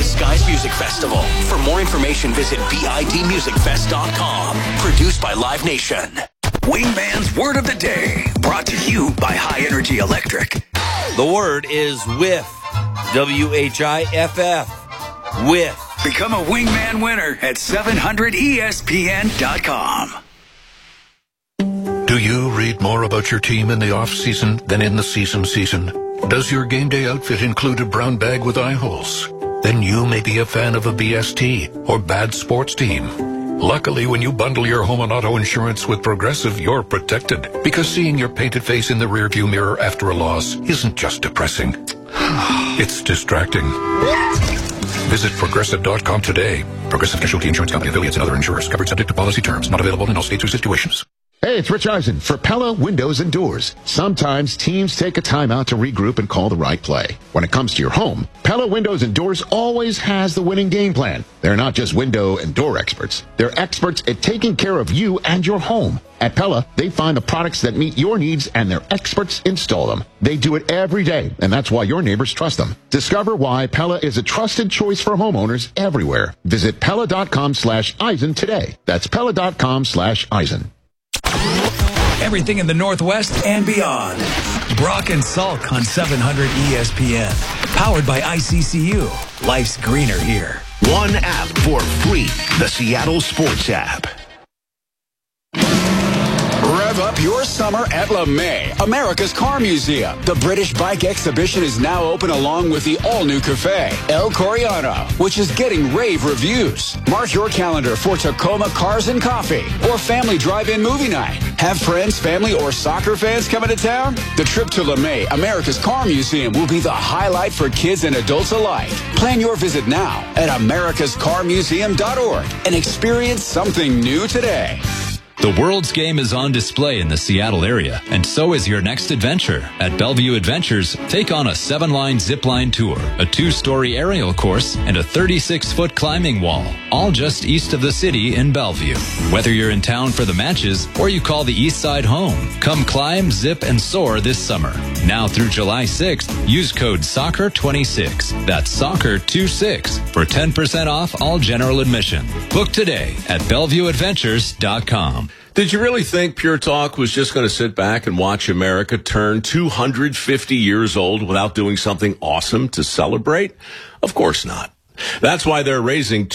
Skies Music Festival. For more information, visit bidmusicfest.com. Produced by Live Nation. Wingman's Word of the Day. Brought to you by High Energy Electric. The word is whiff. WHIFF. Whiff. Become a Wingman winner at 700ESPN.com. Do you read more about your team in the off-season than in the season? Does your game day outfit include a brown bag with eye holes? Then you may be a fan of a BST or bad sports team. Luckily, when you bundle your home and auto insurance with Progressive, you're protected. Because seeing your painted face in the rearview mirror after a loss isn't just depressing. It's distracting. Visit Progressive.com today. Progressive Casualty Insurance Company, affiliates, and other insurers. Covered subject to policy terms. Not available in all states or situations. Hey, it's Rich Eisen for Pella Windows and Doors. Sometimes teams take a timeout to regroup and call the right play. When it comes to your home, Pella Windows and Doors always has the winning game plan. They're not just window and door experts. They're experts at taking care of you and your home. At Pella, they find the products that meet your needs and their experts install them. They do it every day, and that's why your neighbors trust them. Discover why Pella is a trusted choice for homeowners everywhere. Visit Pella.com/Eisen today. That's Pella.com/Eisen. Everything in the Northwest and beyond. Brock and Salk on 700 ESPN. Powered by ICCU. Life's greener here. One app for free. The Seattle Sports app. Rev up your summer at LeMay, America's Car Museum. The British Bike Exhibition is now open along with the all-new cafe, El Coriano, which is getting rave reviews. Mark your calendar for Tacoma Cars and Coffee or family drive-in movie night. Have friends, family, or soccer fans coming to town? The trip to LeMay, America's Car Museum will be the highlight for kids and adults alike. Plan your visit now at americascarmuseum.org and experience something new today. The world's game is on display in the Seattle area, and so is your next adventure. At Bellevue Adventures, take on a 7-line zipline tour, a 2-story aerial course, and a 36-foot climbing wall, all just east of the city in Bellevue. Whether you're in town for the matches or you call the East Side home, come climb, zip, and soar this summer. Now through July 6th, use code SOCCER26. That's SOCCER26 for 10% off all general admission. Book today at BellevueAdventures.com. Did you really think Pure Talk was just going to sit back and watch America turn 250 years old without doing something awesome to celebrate? Of course not. That's why they're raising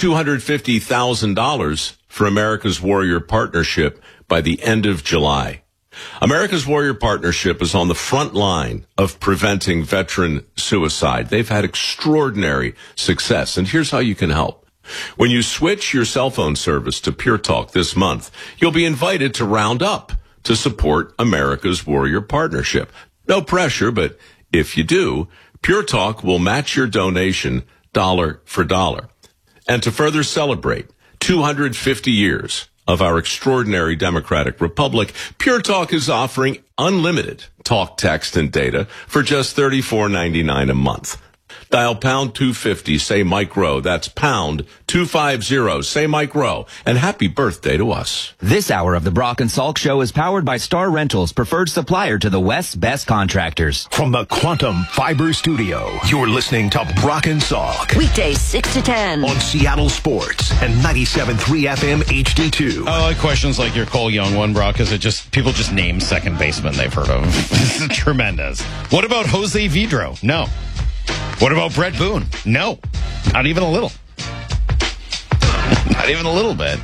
$250,000 for America's Warrior Partnership by the end of July. America's Warrior Partnership is on the front line of preventing veteran suicide. They've had extraordinary success, and here's how you can help. When you switch your cell phone service to Pure Talk this month, you'll be invited to round up to support America's Warrior Partnership. No pressure, but if you do, Pure Talk will match your donation dollar for dollar. And to further celebrate 250 years of our extraordinary democratic republic, Pure Talk is offering unlimited talk, text, and data for just $34.99 a month. Dial pound 250, say Mike Rowe. That's pound 250, say Mike Rowe. And happy birthday to us. This hour of the Brock and Salk Show is powered by Star Rentals, preferred supplier to the West's best contractors. From the Quantum Fiber Studio, you're listening to Brock and Salk. Weekdays 6 to 10. On Seattle Sports and 97.3 FM HD2. I like questions like your Cole Young one, Brock, because people just name second baseman they've heard of. This is tremendous. What about Jose Vidro? No. What about Brett Boone? No, not even a little. Not even a little bit.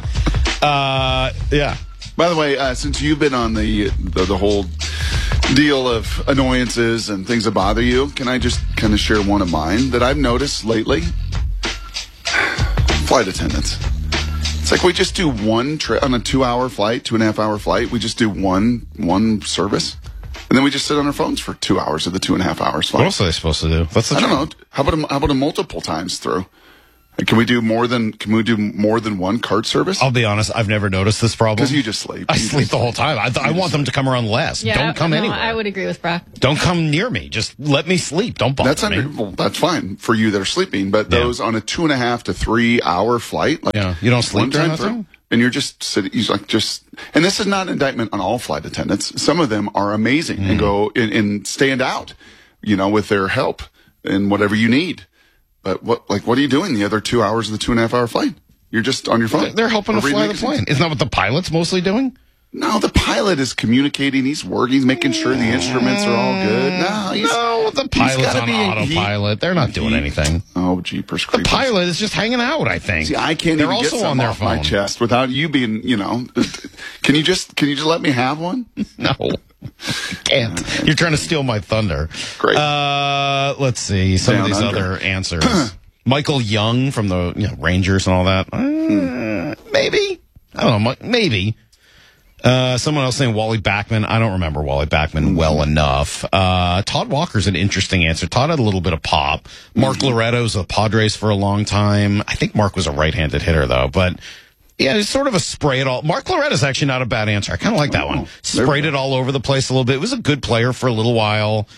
Yeah. By the way, since you've been on the whole deal of annoyances and things that bother you, can I just kind of share one of mine that I've noticed lately? Flight attendants. It's like we just do one trip on a 2-hour flight, 2.5-hour flight. We just do one service. And then we just sit on our phones for 2 hours of the 2.5 hours flight. What else are they supposed to do? That's the I don't know. How about a multiple times through? Can we do more than one cart service? I'll be honest, I've never noticed this problem. Because you just sleep. I sleep the whole time. I want them to come around less. Yeah, don't come anywhere. I would agree with Brock. Don't come near me. Just let me sleep. Don't bother me. Well, that's fine for you that are sleeping, but those on a 2.5 to 3 hour flight, like you don't sleep during that time? And you're just sitting, and this is not an indictment on all flight attendants. Some of them are amazing and go and stand out, with their help and whatever you need. But what are you doing the other 2 hours of the 2.5 hour flight? You're just on your phone. They're helping to fly the plane. Isn't that what the pilot's mostly doing? No, the pilot is communicating. He's working. He's making sure the instruments are all good. No, the pilot's on autopilot. They're not doing anything. Oh, jeepers creepers. The pilot is just hanging out, I think. See, I can't They're even also get some on their off phone. my chest without you being, Can you just let me have one? No. Can't. You're trying to steal my thunder. Great. Let's see some of these other answers. Michael Young from the Rangers and all that. Maybe. I don't know. Maybe. Someone else saying Wally Backman. I don't remember Wally Backman well enough. Todd Walker's an interesting answer. Todd had a little bit of pop. Mark Loretto's a Padres for a long time. I think Mark was a right-handed hitter, though. But, yeah, it's sort of a spray it all. Mark Loretto's actually not a bad answer. I kind of like that one. Sprayed it all over the place a little bit. Was a good player for a little while.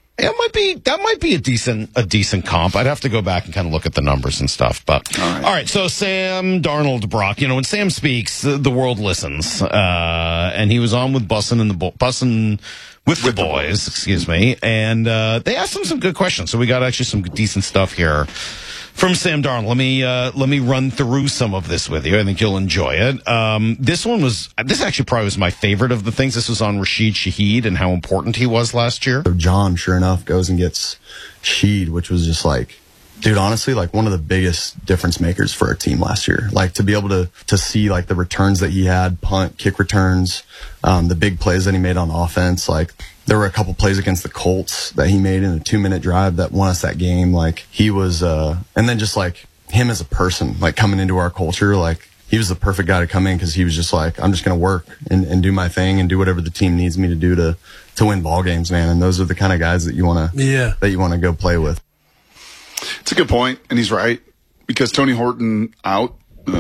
That might be a decent comp. I'd have to go back and kind of look at the numbers and stuff. But all right. So Sam Darnold, Brock. When Sam speaks, the world listens. And he was on with Bussin' with the boys. Excuse me. And they asked him some good questions. So we got actually some decent stuff here from Sam Darnold. Let me run through some of this with you. I think you'll enjoy it. This actually probably was my favorite of the things. This was on Rashid Shaheed and how important he was last year. John, sure enough, goes and gets Shaheed, which was just like, dude, honestly, like one of the biggest difference makers for our team last year. Like to be able to see like the returns that he had, punt, kick returns, the big plays that he made on offense. Like there were a couple plays against the Colts that he made in a 2-minute drive that won us that game. Like he was, and then just like him as a person, like coming into our culture, like he was the perfect guy to come in because he was just like, I'm just going to work and do my thing and do whatever the team needs me to do to win ball games, man. And those are the kind of guys that you want to go play with. It's a good point, and he's right, because Tory Horton out,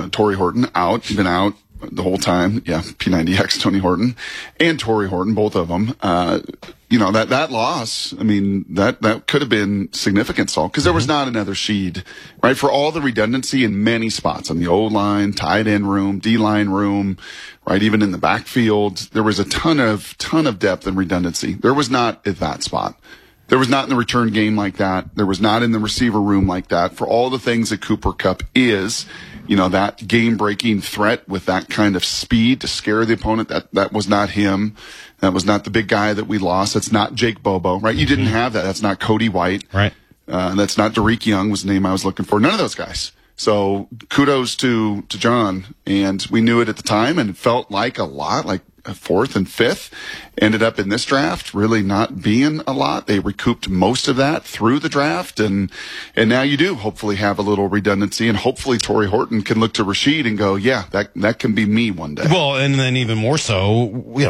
been out the whole time. Yeah, P90X, Tony Horton, and Tory Horton, both of them. That loss, I mean, that could have been significant, Saul, because there was not another Sheed, right? For all the redundancy in many spots on the O-line, tight end room, D-line room, right? Even in the backfield, there was a ton of depth and redundancy. There was not at that spot. There was not in the return game like that. There was not in the receiver room like that. For all the things that Cooper Kupp is, that game-breaking threat with that kind of speed to scare the opponent, that was not him. That was not the big guy that we lost. That's not Jake Bobo, right? You didn't have that. That's not Cody White. Right. That's not Derek Young was the name I was looking for. None of those guys. So kudos to John. And we knew it at the time, and it felt like a lot, like a 4th and 5th. Ended up in this draft really not being a lot. They recouped most of that through the draft, and now you do hopefully have a little redundancy, and hopefully Tory Horton can look to Rashid and go, yeah, that can be me one day. Well, and then even more so,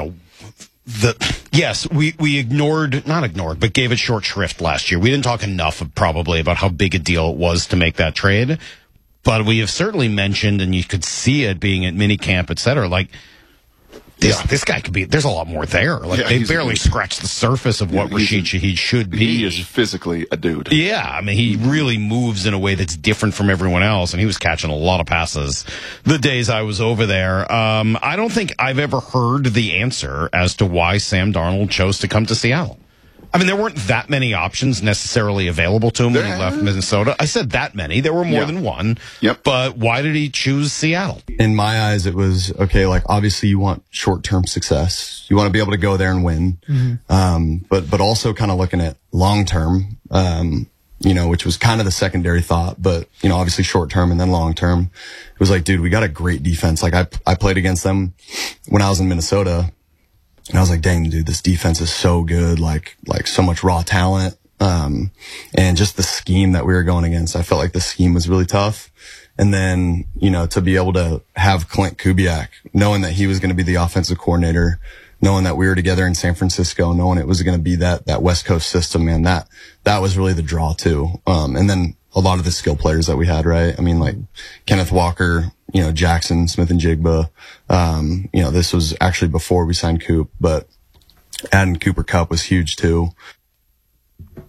we not ignored, but gave it short shrift last year. We didn't talk enough probably about how big a deal it was to make that trade, but we have certainly mentioned, and you could see it being at minicamp, et cetera, like, this guy could be, there's a lot more there. Like they barely scratched the surface of what Rashid Shaheed should be. He is physically a dude. Yeah. I mean, he really moves in a way that's different from everyone else. And he was catching a lot of passes the days I was over there. I don't think I've ever heard the answer as to why Sam Darnold chose to come to Seattle. I mean, there weren't that many options necessarily available to him when he left Minnesota. I said that many. There were more than one. Yep. But why did he choose Seattle? In my eyes, it was, okay, like, obviously you want short-term success. You want to be able to go there and win. Mm-hmm. But also kind of looking at long-term, which was kind of the secondary thought, but, obviously short-term and then long-term. It was like, dude, we got a great defense. Like, I played against them when I was in Minnesota. And I was like, dang, dude, this defense is so good. Like so much raw talent. And just the scheme that we were going against. I felt like the scheme was really tough. And then, to be able to have Clint Kubiak, knowing that he was going to be the offensive coordinator, knowing that we were together in San Francisco, knowing it was going to be that West Coast system, man, that was really the draw too. And then a lot of the skill players that we had, right? I mean, like Kenneth Walker, Jackson, Smith and Jigba. This was actually before we signed Coop, but adding Cooper Kupp was huge too.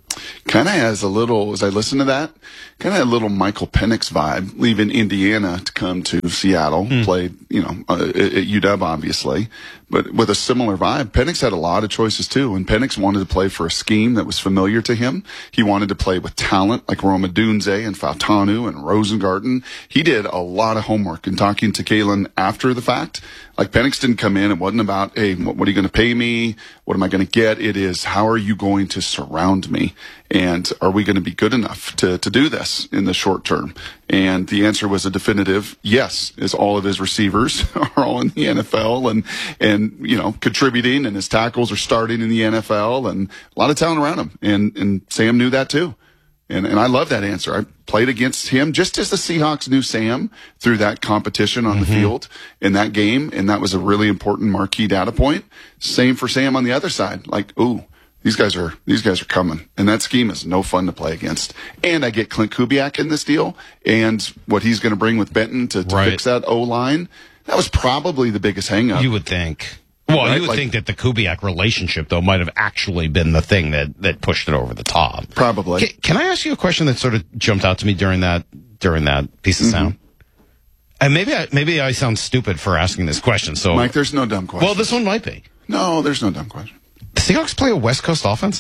kind of has a little, as I listen to that, kind of a little Michael Penix vibe, leaving Indiana to come to Seattle, played, at UW, obviously, but with a similar vibe. Penix had a lot of choices too, and Penix wanted to play for a scheme that was familiar to him. He wanted to play with talent like Roma Dunze and Fautanu and Rosengarten. He did a lot of homework, and talking to Kalen after the fact, like Penix didn't come in. It wasn't about, hey, what are you going to pay me? What am I going to get? It is, how are you going to surround me? And are we going to be good enough to do this in the short term? And the answer was a definitive yes, as all of his receivers are all in the NFL and contributing, and his tackles are starting in the NFL, and a lot of talent around him. And Sam knew that too. And I love that answer. I played against him just as the Seahawks knew Sam through that competition on the field in that game. And that was a really important marquee data point. Same for Sam on the other side. Like, ooh, these guys are coming. And that scheme is no fun to play against. And I get Clint Kubiak in this deal and what he's going to bring with Benton to fix that O-line. That was probably the biggest hang up. You would think. Well, right? You would think that the Kubiak relationship, though, might have actually been the thing that pushed it over the top. Probably. Can I ask you a question that sort of jumped out to me during that piece of sound? And maybe I sound stupid for asking this question. So, Mike, there's no dumb question. Well, this one might be. No, there's no dumb question. The Seahawks play a West Coast offense?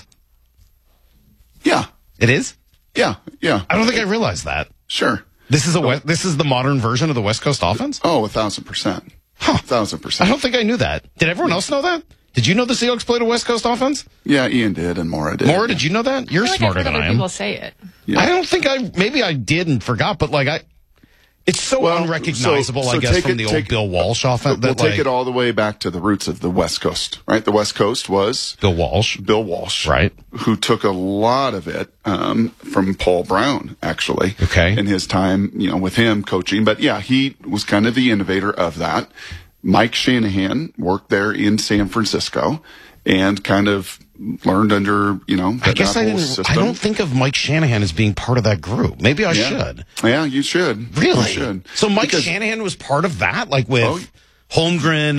Yeah. It is? Yeah. I don't think I realized that. Sure. This is the modern version of the West Coast offense? Oh, 1,000%. Huh. 1,000%. I don't think I knew that. Did everyone else know that? Did you know the Seahawks played a West Coast offense? Yeah, Ian did, and Maura did. Maura, did you know that? You're smarter than I am. People say it. Yeah. I don't think maybe I did and forgot, but it's so unrecognizable, I guess, from the old Bill Walsh offense. We'll take it all the way back to the roots of the West Coast, right? The West Coast was Bill Walsh, right? Who took a lot of it from Paul Brown, actually. Okay, in his time, with him coaching. But yeah, he was kind of the innovator of that. Mike Shanahan worked there in San Francisco and kind of learned under, I guess I don't think of Mike Shanahan as being part of that group. Maybe I should. Yeah, you should. Really? You should. So Mike Shanahan was part of that, like with Holmgren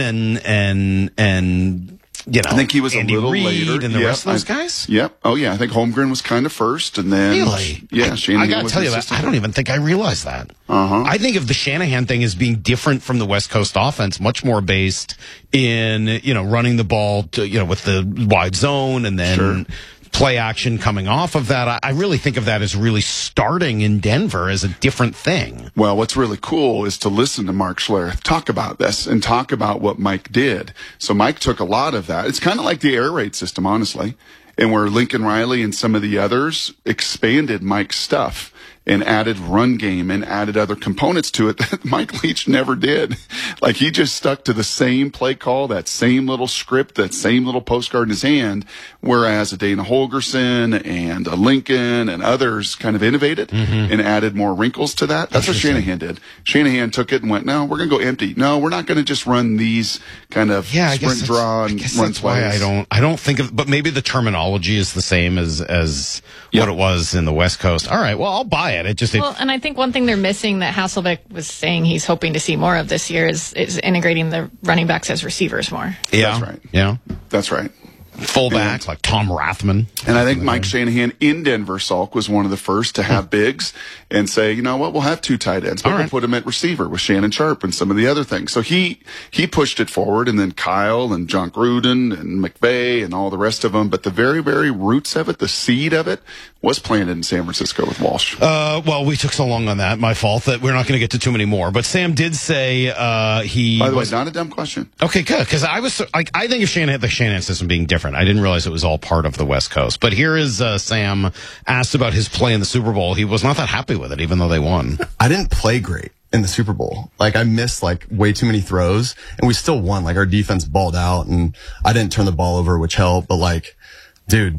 and I think he was Andy a little Reid later. And the rest of those guys? Yep. Oh, yeah. I think Holmgren was kind of first, and then... Really? Yeah, Shanahan I got to tell you that. I don't even think I realized that. I think of the Shanahan thing as being different from the West Coast offense, much more based in, running the ball to, with the wide zone and then play action coming off of that. I really think of that as really starting in Denver as a different thing. Well, what's really cool is to listen to Mark Schlereth talk about this and talk about what Mike did. So Mike took a lot of that. It's kind of like the air raid system, honestly, and where Lincoln Riley and some of the others expanded Mike's stuff and added run game and added other components to it that Mike Leach never did. Like, he just stuck to the same play call, that same little script, that same little postcard in his hand, whereas a Dana Holgerson and a Lincoln and others kind of innovated and added more wrinkles to that. That's what Shanahan did. Shanahan took it and went, no, we're going to go empty. No, we're not going to just run these kind of sprint draw and run plays. Why I don't think of, but maybe the terminology is the same as what it was in the West Coast. All right, well, I'll buy it. And I think one thing they're missing that Hasselbeck was saying he's hoping to see more of this year is integrating the running backs as receivers more. Yeah. That's right. Yeah. That's right. Fullback like Tom Rathman. And I think Mike Shanahan in Denver, Salk, was one of the first to have bigs and say, you know what, we'll have two tight ends, but we'll put him at receiver with Shannon Sharp and some of the other things. So he pushed it forward, and then Kyle and John Gruden and McVay and all the rest of them. But the very, very roots of it, the seed of it, was planted in San Francisco with Walsh. Well, we took so long on that. My fault that we're not going to get to too many more. But Sam did say he. By the way, not a dumb question. Okay, good. Because I was I think of the Shanahan system being different. I didn't realize it was all part of the West Coast. But here is Sam asked about his play in the Super Bowl. He was not that happy with it, even though they won. I didn't play great in the Super Bowl. I missed way too many throws, and we still won. Our defense balled out, and I didn't turn the ball over, which helped. But dude,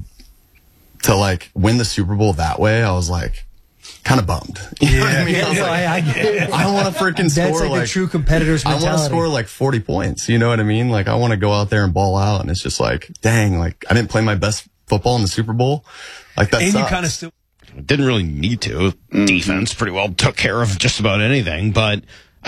to win the Super Bowl that way, I was kind of bummed. You know what I mean? I want to freaking score. That's a true competitor's mentality. I want to score 40 points. You know what I mean? I want to go out there and ball out, and it's just dang, I didn't play my best football in the Super Bowl. That and sucks. You kind of still didn't really need to. Defense pretty well took care of just about anything, but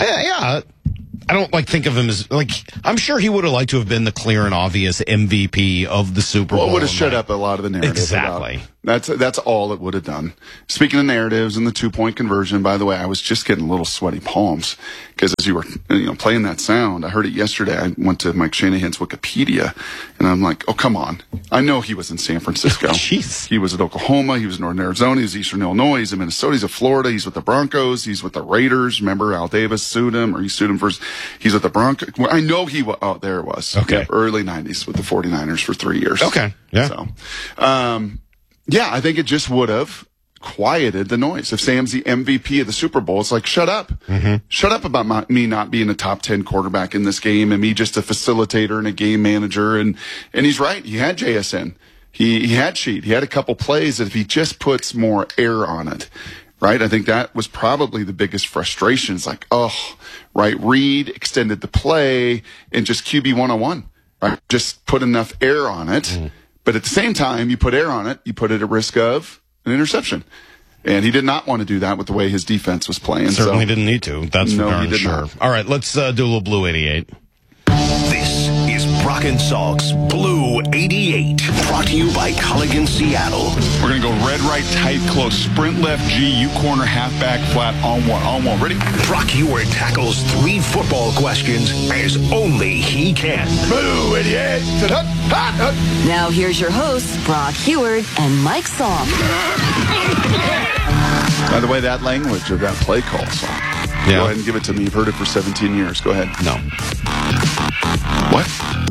I don't think of him as I'm sure he would have liked to have been the clear and obvious MVP of the Super Bowl. Well, it would have shut up a lot of the narrative. Exactly. That's all it would have done. Speaking of narratives and the 2-point conversion, by the way, I was just getting a little sweaty palms because as you were playing that sound, I heard it yesterday. I went to Mike Shanahan's Wikipedia, and I'm like, oh, come on. I know he was in San Francisco. Jeez. He was at Oklahoma. He was in Northern Arizona. He was Eastern Illinois. He's in Minnesota. He's in Florida. He's with the Broncos. He's with the Raiders. Remember, Al Davis sued him, or he sued him first. He's with the Broncos. Well, I know he was. Oh, there it was. Okay. Yeah, early 90s with the 49ers for 3 years. Okay. Yeah. So, yeah, I think it just would have quieted the noise. If Sam's the MVP of the Super Bowl, it's like, shut up. Mm-hmm. Shut up about me not being a top 10 quarterback in this game and me just a facilitator and a game manager. And he's right. He had JSN. He had Sheet. He had a couple plays that if he just puts more air on it, right? I think that was probably the biggest frustration. It's like, right, Reed extended the play and just QB 101, right? Just put enough air on it. Mm. But at the same time, you put air on it, you put it at risk of an interception. And he did not want to do that with the way his defense was playing. Certainly didn't need to. That's for darn sure. Not. All right, let's do a little Blue 88. This is Brock and Salk's Blue 88. Brought to you by Culligan Seattle. We're going to go red, right, tight, close, sprint left, G, U corner, halfback, flat, on one. Ready? Brock Huard tackles 3 football questions as only he can. Blue 88. Now here's your hosts, Brock Huard and Mike Salk. By the way, that language of that play call, Salk. Yeah. Go ahead and give it to me. You've heard it for 17 years. Go ahead. No. What?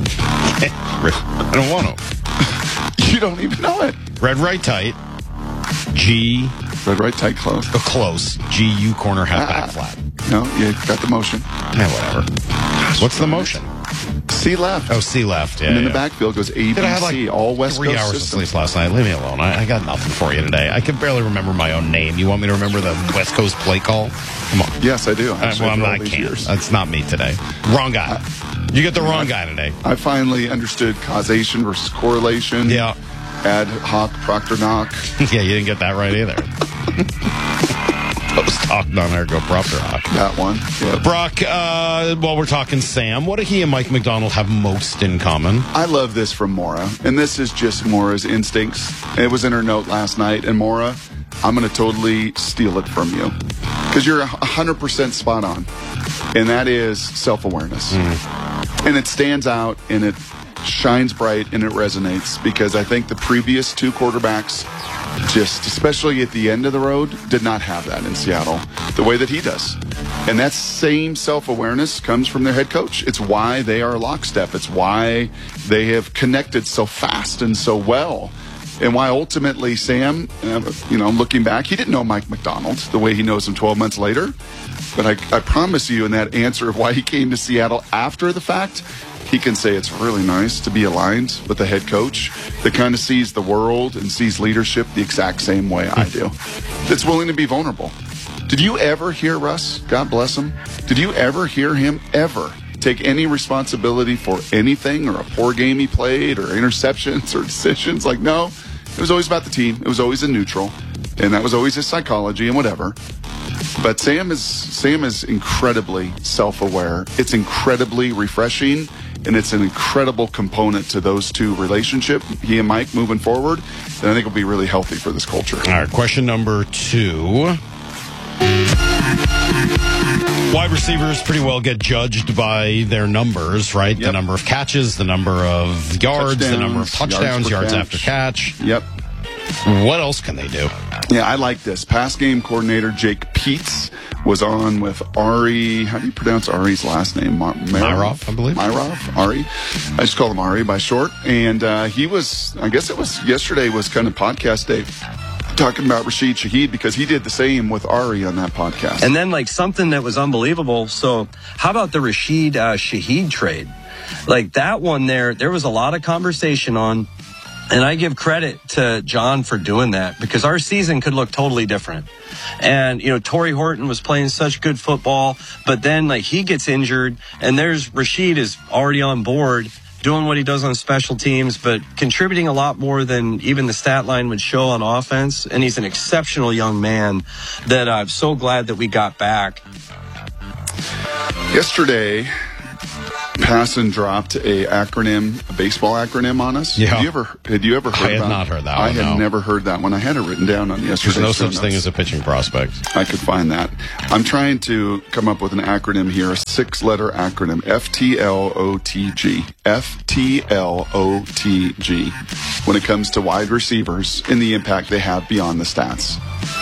I don't want to. You don't even know it. Red, right, tight. G. Red, right, tight, close. Close. G, U corner, halfback, flat. No, you got the motion. Yeah, whatever. What's the motion? C left. Oh, C left. Yeah. And then the backfield goes A, B, C, all West Coast 3 hours systems. of sleep last night. Leave me alone. I got nothing for you today. I can barely remember my own name. You want me to remember the West Coast play call? Come on. Yes, I do. I can't. That's not me today. Wrong guy. You get the wrong guy today. I finally understood causation versus correlation. Yeah. Ad hoc, proctor knock. Yeah, you didn't get that right either. Post hoc, non-ergo propter hoc. That one. Yep. Brock, while we're talking Sam, what do he and Mike McDonald have most in common? I love this from Maura, and this is just Maura's instincts. It was in her note last night, and Maura, I'm going to totally steal it from you because you're 100% spot on, and that is self-awareness. And it stands out, and it shines bright, and it resonates because I think the previous 2 quarterbacks, just especially at the end of the road, did not have that in Seattle the way that he does. And that same self-awareness comes from their head coach. It's why they are lockstep. It's why they have connected so fast and so well. And why ultimately Sam, looking back, he didn't know Mike McDonald the way he knows him 12 months later. But I promise you in that answer of why he came to Seattle after the fact, he can say it's really nice to be aligned with a head coach that kind of sees the world and sees leadership the exact same way I do. That's willing to be vulnerable. Did you ever hear Russ, God bless him, did you ever hear him ever take any responsibility for anything or a poor game he played or interceptions or decisions? Like, no, it was always about the team. It was always a neutral. And that was always his psychology and whatever. But Sam is incredibly self-aware. It's incredibly refreshing. And it's an incredible component to those 2 relationship, he and Mike, moving forward. And I think will be really healthy for this culture. All right, question number 2. Wide receivers pretty well get judged by their numbers, right? Yep. The number of catches, the number of yards, the number of touchdowns, yards after catch. Yep. What else can they do? Yeah, I like this. Pass game coordinator Jake Peetz was on with Ari. How do you pronounce Ari's last name? Myrov, I believe. Myrov, Ari. I just call him Ari by short. And he was, I guess it was yesterday was kind of podcast day, talking about Rashid Shaheed because he did the same with Ari on that podcast. And then something that was unbelievable. So how about the Rashid Shaheed trade? That one there was a lot of conversation on. And I give credit to John for doing that because our season could look totally different. And, Torrey Horton was playing such good football, but then he gets injured and there's Rashid is already on board doing what he does on special teams, but contributing a lot more than even the stat line would show on offense. And he's an exceptional young man that I'm so glad that we got back. Yesterday, Pass and dropped a baseball acronym on us. Yeah. Had you ever heard I had that? not heard that I one, had no. never heard that one. I had it written down on yesterday's There's no show such notes. thing as a pitching prospect. I could find that. I'm trying to come up with an acronym here, a 6-letter acronym, FTLOTG. FTLOTG. When it comes to wide receivers and the impact they have beyond the stats.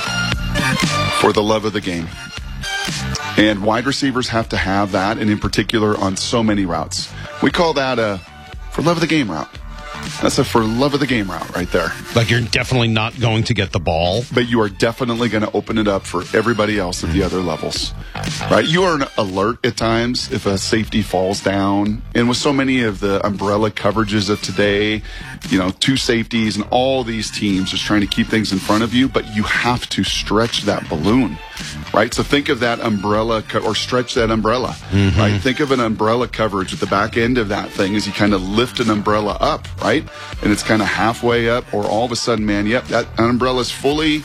For the love of the game. And wide receivers have to have that, and in particular on so many routes. We call that a for love of the game route. That's a for love of the game route right there. Like you're definitely not going to get the ball. But you are definitely going to open it up for everybody else at the other levels. Right? You are an alert at times if a safety falls down. And with so many of the umbrella coverages of today, 2 safeties and all these teams just trying to keep things in front of you, but you have to stretch that balloon. Right? So think of that umbrella or stretch that umbrella. Right? Think of an umbrella coverage at the back end of that thing as you kind of lift an umbrella up, right? And it's kind of halfway up, or all of a sudden, man, that umbrella is fully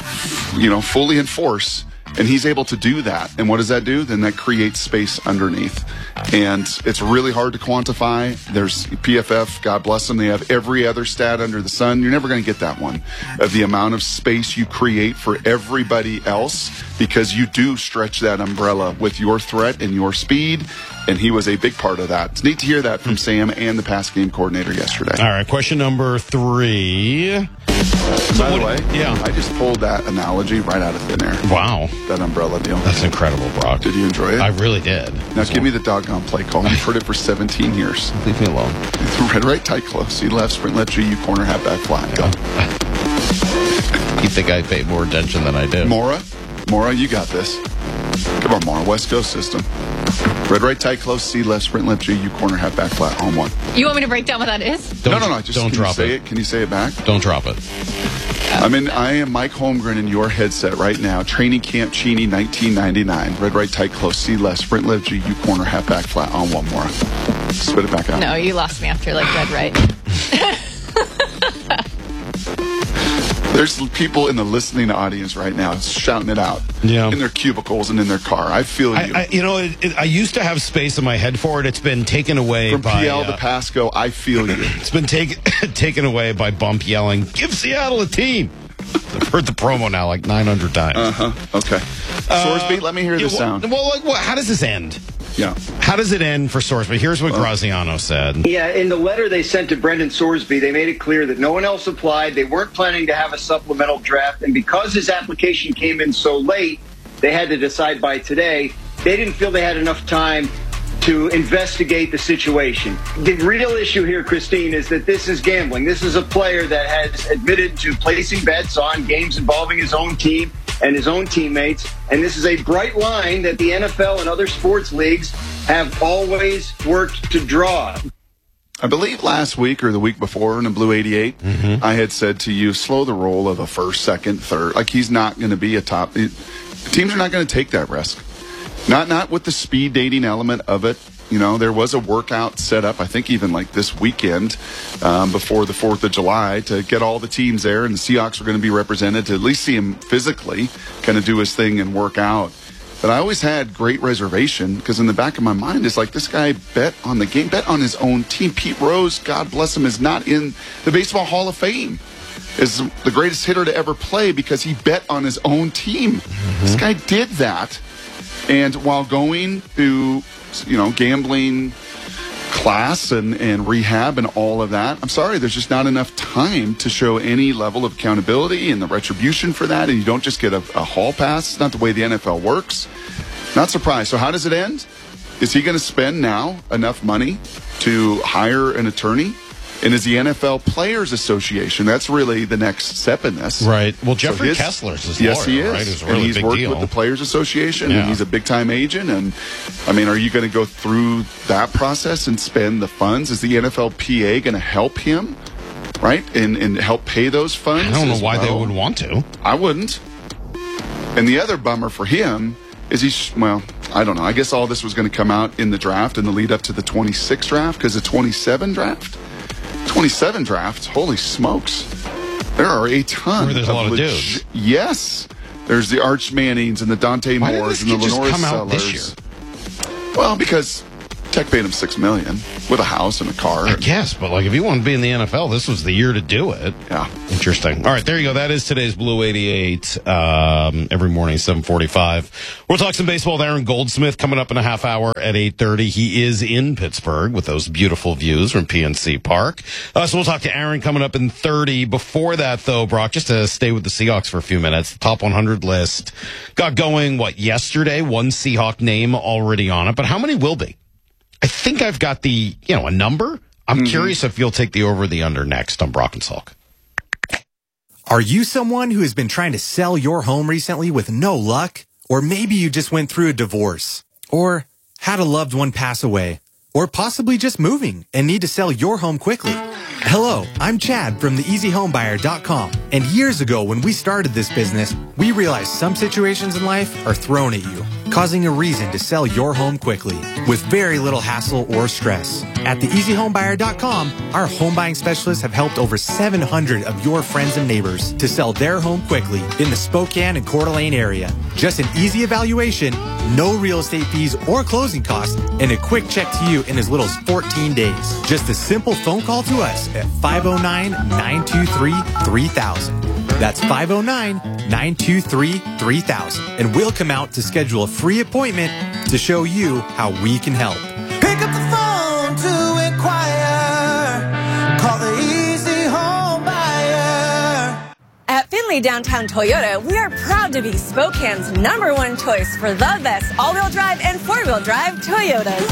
in force. And he's able to do that. And what does that do? Then that creates space underneath. And it's really hard to quantify. There's PFF, God bless them. They have every other stat under the sun. You're never going to get that one of the amount of space you create for everybody else, because you do stretch that umbrella with your threat and your speed. And he was a big part of that. It's neat to hear that from Sam and the pass game coordinator yesterday. All right, question number 3. By the way, I just pulled that analogy right out of thin air. Wow. That umbrella deal. That's incredible, Brock. Did you enjoy it? I really did. Now give me the doggone play call. You've heard it for 17 years. Leave me alone. Red, right, tight, close. See left, sprint left, G, U, corner, half back, flat. Go. You think I pay more attention than I do? Mora, you got this. Come on, Mora. West Coast system. Red, right, tight, close, C, left, sprint left, G, U, corner, half back, flat, on 1. You want me to break down what that is? No. Just don't drop it. Can you say it back? Don't drop it. I am Mike Holmgren in your headset right now. Training Camp Cheney 1999. Red, right, tight, close, C, left, sprint left, G, U, corner, half back, flat, on 1 more. Spit it back out. No, you lost me after red, right. There's people in the listening audience right now shouting it out in their cubicles and in their car. I feel you. I used to have space in my head for it. It's been taken away From by PL to Pasco, I feel you. It's been taken away by Bump yelling, "Give Seattle a team." I've heard the promo now like 900 times. Okay. Sorsby, let me hear the sound. Well, how does this end? Yeah. How does it end for Sorsby? Here's what Graziano said. Yeah, in the letter they sent to Brendan Sorsby, they made it clear that no one else applied. They weren't planning to have a supplemental draft. And because his application came in so late, they had to decide by today. They didn't feel they had enough time to investigate the situation. The real issue here, Christine, is that this is gambling. This is a player that has admitted to placing bets on games involving his own team and his own teammates. And this is a bright line that the NFL and other sports leagues have always worked to draw. I believe last week or the week before in the Blue 88, I had said to you, slow the roll of a first, second, third. Like, he's not going to be a top. Teams are not going to take that risk. Not with the speed dating element of it. There was a workout set up, I think even like this weekend before the 4th of July to get all the teams there, and the Seahawks were going to be represented to at least see him physically kind of do his thing and work out. But I always had great reservation because in the back of my mind is like, this guy bet on the game, bet on his own team. Pete Rose, God bless him, is not in the Baseball Hall of Fame. Is the greatest hitter to ever play because he bet on his own team. This guy did that. And while going to, gambling class and rehab and all of that, I'm sorry, there's just not enough time to show any level of accountability and the retribution for that. And you don't just get a hall pass. It's not the way the NFL works. Not surprised. So how does it end? Is he going to spend now enough money to hire an attorney? And is the NFL Players Association, that's really the next step in this. Right. Well, Jeffrey Kessler's his lawyer, yes, he is. right? It's a And really he's big worked deal. with the Players Association, and he's a big-time agent. And, are you going to go through that process and spend the funds? Is the NFLPA going to help him, right, and help pay those funds? I don't know why they would want to. I wouldn't. And the other bummer for him is I don't know. I guess all this was going to come out in the draft and the lead up to the 26 draft, because the 27 draft, 27 drafts, holy smokes. There are a ton. Where there's a lot of dudes. Yes. There's the Arch Mannings and the Dante Moores and the Lenore come out Sellers. this year? Well, because Tech paid him $6 million with a house and a car. I guess, but like if you want to be in the NFL, this was the year to do it. Yeah. Interesting. All right, there you go. That is today's Blue 88. Every morning, 7:45. We'll talk some baseball with Aaron Goldsmith coming up in a half hour at 8:30. He is in Pittsburgh with those beautiful views from PNC Park. So we'll talk to Aaron coming up in 30. Before that, though, Brock, just to stay with the Seahawks for a few minutes, the top 100 list got going, yesterday? One Seahawk name already on it, but how many will be? I think I've got a number. I'm curious if you'll take the over or the under next on Brock and Salk. Are you someone who has been trying to sell your home recently with no luck? Or maybe you just went through a divorce, or had a loved one pass away, or possibly just moving and need to sell your home quickly. Hello, I'm Chad from theeasyhomebuyer.com. And years ago when we started this business, we realized some situations in life are thrown at you, causing a reason to sell your home quickly with very little hassle or stress. At theeasyhomebuyer.com, our home buying specialists have helped over 700 of your friends and neighbors to sell their home quickly in the Spokane and Coeur d'Alene area. Just an easy evaluation, no real estate fees or closing costs, and a quick check to you in as little as 14 days. Just a simple phone call to us at 509-923-3000. That's 509-923-3000. And we'll come out to schedule a free appointment to show you how we can help. Pick up the phone to inquire. Call the Easy Home Buyer. At Findlay Downtown Toyota, we are proud to be Spokane's #1 choice for the best all-wheel drive and four-wheel drive Toyotas.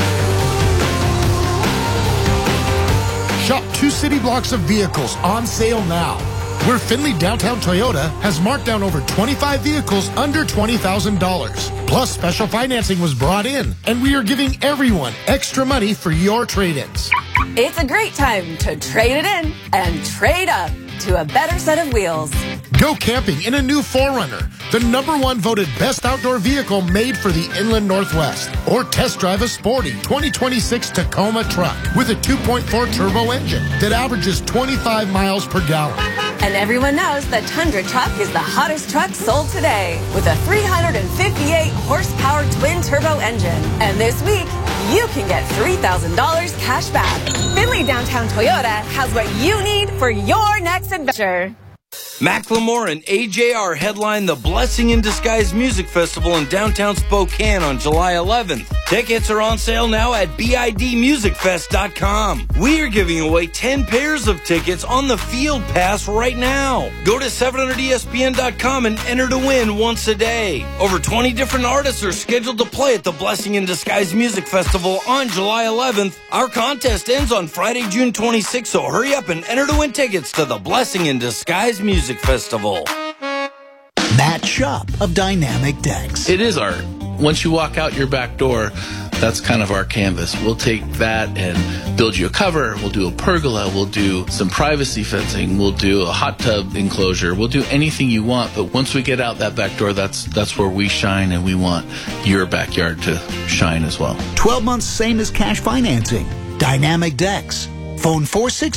Shop 2 city blocks of vehicles on sale now. Where Findlay Downtown Toyota has marked down over 25 vehicles under $20,000. Plus, special financing was brought in, and we are giving everyone extra money for your trade-ins. It's a great time to trade it in and trade up to a better set of wheels. Go camping in a new 4Runner, the #1 voted best outdoor vehicle made for the Inland Northwest. Or test drive a sporty 2026 Tacoma truck with a 2.4 turbo engine that averages 25 miles per gallon. And everyone knows the Tundra truck is the hottest truck sold today with a 358 horsepower twin turbo engine. And this week, you can get $3,000 cash back. Findlay Downtown Toyota has what you need for your next adventure. Macklemore and AJR headline the Blessing in Disguise Music Festival in downtown Spokane on July 11th. Tickets are on sale now at BIDmusicfest.com. We are giving away 10 pairs of tickets on the Field Pass right now. Go to 700ESPN.com and enter to win once a day. Over 20 different artists are scheduled to play at the Blessing in Disguise Music Festival on July 11th. Our contest ends on Friday, June 26th, so hurry up and enter to win tickets to the Blessing in Disguise Music Festival. That shop of Dynamic Decks. It is art. Once you walk out your back door, that's kind of our canvas. We'll take that and build you a cover. We'll do a pergola. We'll do some privacy fencing. We'll do a hot tub enclosure. We'll do anything you want. But once we get out that back door, that's where we shine, and we want your backyard to shine as well. 12 months, same as cash financing. Dynamic Decks. Phone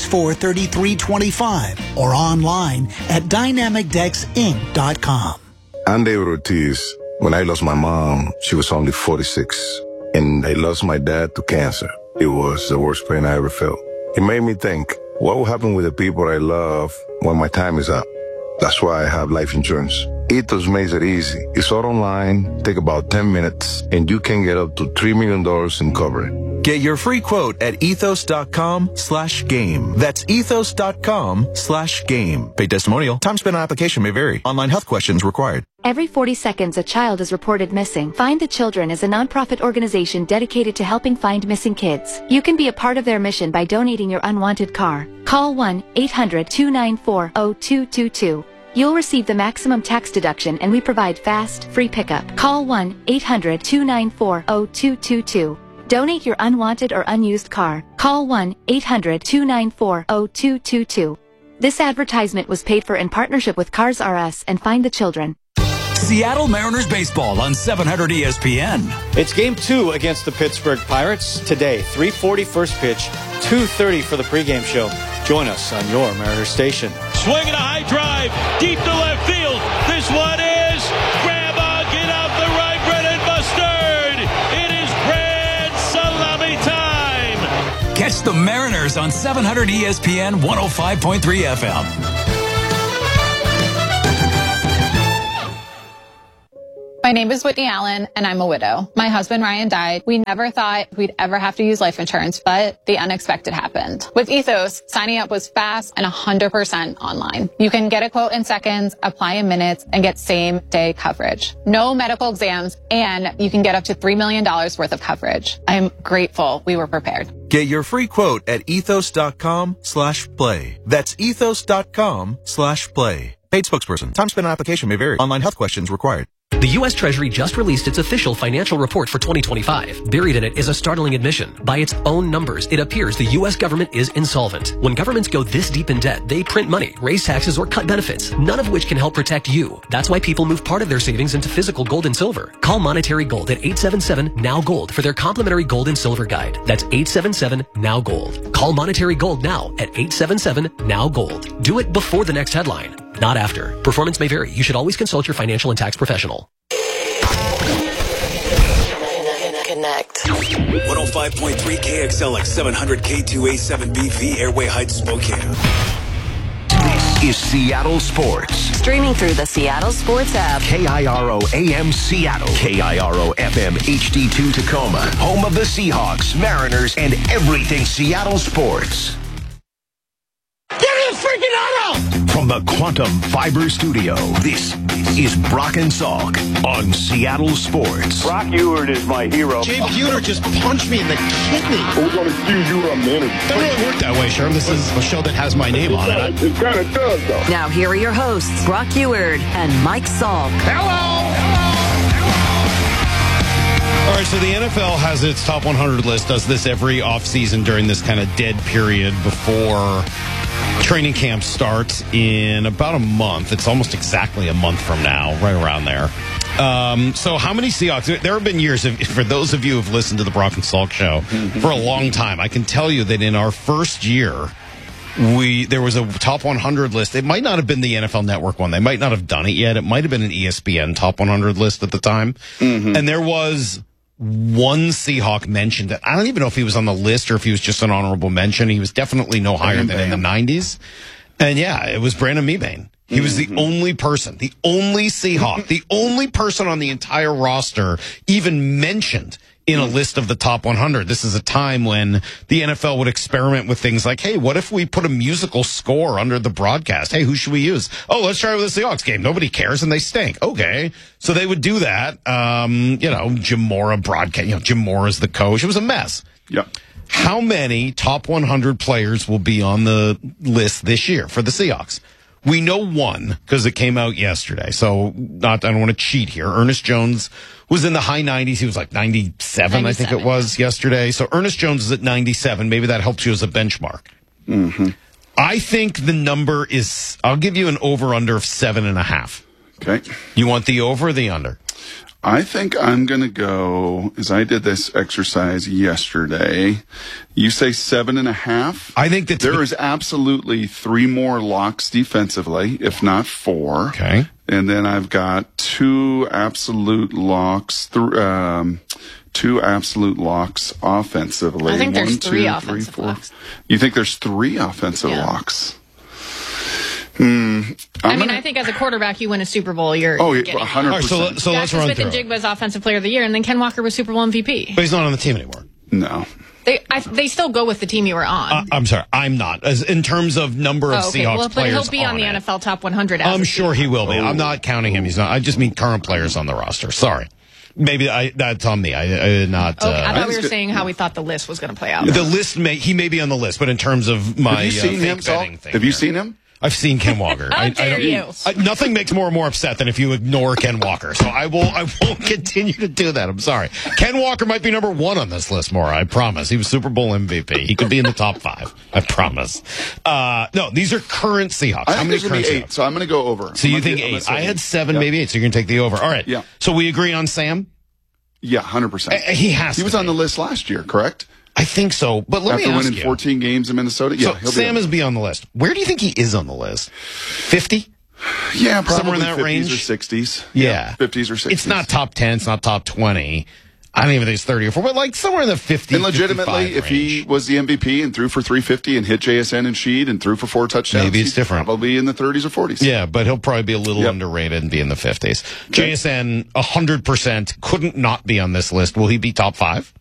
464-3325 or online at dynamicdecksinc.com. I'm David Ortiz. When I lost my mom, she was only 46. And I lost my dad to cancer. It was the worst pain I ever felt. It made me think, what will happen with the people I love when my time is up? That's why I have life insurance. Ethos makes it easy. It's all online, take about 10 minutes, and you can get up to $3 million in coverage. Get your free quote at ethos.com/game. That's ethos.com/game. Paid testimonial. Time spent on application may vary. Online health questions required. Every 40 seconds, a child is reported missing. Find the Children is a nonprofit organization dedicated to helping find missing kids. You can be a part of their mission by donating your unwanted car. Call 1-800-294-0222. You'll receive the maximum tax deduction, and we provide fast, free pickup. Call 1-800-294-0222. Donate your unwanted or unused car. Call 1-800-294-0222. This advertisement was paid for in partnership with Cars R Us and Find the Children. Seattle Mariners baseball on 700 ESPN. It's game 2 against the Pittsburgh Pirates today. 3:40 first pitch, 2:30 for the pregame show. Join us on your Mariners station. Swinging a high drive deep to left field. This one is grab on, get out the right, Brennan Mustard. It is Grand Salami Catch the Mariners on 700 ESPN 105.3 FM. My name is Whitney Allen, and I'm a widow. My husband, Ryan, died. We never thought we'd ever have to use life insurance, but the unexpected happened. With Ethos, signing up was fast and 100% online. You can get a quote in seconds, apply in minutes, and get same-day coverage. No medical exams, and you can get up to $3 million worth of coverage. I'm grateful we were prepared. Get your free quote at ethos.com/play. That's ethos.com/play. Paid spokesperson. Time spent on application may vary. Online health questions required. The U.S. Treasury just released its official financial report for 2025. Buried in it is a startling admission. By its own numbers, it appears the U.S. government is insolvent. When governments go this deep in debt, they print money, raise taxes, or cut benefits, none of which can help protect you. That's why people move part of their savings into physical gold and silver. Call Monetary Gold at 877-NOW-GOLD for their complimentary gold and silver guide. That's 877-NOW-GOLD. Call Monetary Gold now at 877-NOW-GOLD. Do it before the next headline, not after. Performance may vary. You should always consult your financial and tax professional. Connect. 105.3 KXLX 700 K2A7BV Airway Heights, Spokane. This is Seattle Sports. Streaming through the Seattle Sports app. KIRO AM Seattle. KIRO FM HD2 Tacoma. Home of the Seahawks, Mariners, and everything Seattle sports. Give me a freaking auto! From the Quantum Fiber Studio, this is Brock and Salk on Seattle Sports. Brock Eward is my hero. Jay Buhner just punched me in the kidney. We're going to see you a minute. It doesn't really work that way, Sherm. This is a show that has my name on it. It kind of does, though. Now here are your hosts, Brock Eward and Mike Salk. Hello! All right, so the NFL has its top 100 list, does this every offseason during this kind of dead period before training camp starts in about a month. It's almost exactly a month from now, right around there. So how many Seahawks? There have been years, for those of you who have listened to the Brock and Salk show for a long time, I can tell you that in our first year, there was a top 100 list. It might not have been the NFL Network one. They might not have done it yet. It might have been an ESPN top 100 list at the time. And there was one Seahawk mentioned. I don't even know if he was on the list or if he was just an honorable mention. He was definitely no higher than in the 90s. And yeah, it was Brandon Mebane. He was the only person, the only Seahawk, the only person on the entire roster even mentioned in a list of the top 100. This is a time when the NFL would experiment with things like, hey, what if we put a musical score under the broadcast? Hey, who should we use? Oh, let's try with the Seahawks game. Nobody cares and they stink. Okay. So they would do that. Jim Mora broadcast, Jim Mora's the coach. It was a mess. Yep. How many top 100 players will be on the list this year for the Seahawks? We know one because it came out yesterday. So I don't want to cheat here. Ernest Jones was in the high 90s. He was like 97, I think it was yesterday. So Ernest Jones is at 97. Maybe that helps you as a benchmark. Mm-hmm. I think the number is, I'll give you an over-under of 7.5. Okay. You want the over or the under? I think I'm going to go, as I did this exercise yesterday, you say 7.5. I think that there is absolutely 3 more locks defensively, if not 4. Okay. And then I've got 2 absolute locks, 2 absolute locks offensively. I think there's 3 offensive locks. You think there's 3 offensive locks? I think as a quarterback, you win a Super Bowl. You're getting 100%. Right, so let's run Smith and through. Jigba's Offensive Player of the Year, and then Ken Walker was Super Bowl MVP. But he's not on the team anymore. No. They still go with the team you were on. I'm sorry, I'm not. As in terms of number of Seahawks players, but he'll be on the NFL top 100. I'm sure he will be. I'm not counting him. He's not. I just mean current players on the roster. Sorry. Maybe that's on me. I did not. Okay, I thought we were saying how we thought the list was going to play out. The list he may be on the list, but in terms of my Have you seen him, betting thing, have you seen him? I've seen Ken Walker. How dare you? Nothing makes me more upset than if you ignore Ken Walker. So I won't continue to do that. I'm sorry. Ken Walker might be number 1 on this list, Maura. I promise. He was Super Bowl MVP. He could be in the top 5. I promise. No, these are current Seahawks. I think there's going to be 8, so I'm going to go over. So you think 8? I had 7, maybe 8, so you're going to take the over. All right. Yeah. So we agree on Sam? Yeah, 100%. He has to He was on the list last year, correct? I think so, but let me ask you. After winning 14 games in Minnesota? Yeah, so Sam is on the list. Where do you think he is on the list? 50? Yeah, probably somewhere in that 50s range? or 60s. Yeah. 50s or 60s. It's not top 10. It's not top 20. I don't even think it's 30 or 40, but like somewhere in the 50. And legitimately, if he was the MVP and threw for 350 and hit JSN and Sheed and threw for 4 touchdowns, maybe it's different. Probably in the 30s or 40s. Yeah, but he'll probably be a little underrated and be in the 50s. JSN, 100%, couldn't not be on this list. Will he be top 5?